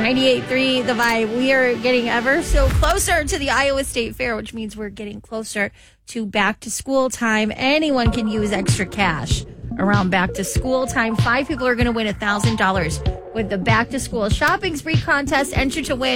98.3 The Vibe. We are getting ever so closer to the Iowa State Fair, which means we're getting closer to back to school time. Anyone can use extra cash around back to school time. 5 people are going to win $1,000 with the back to school shopping spree contest. Enter to win